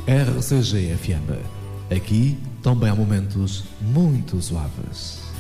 RCG FM. Aqui também há momentos muito suaves.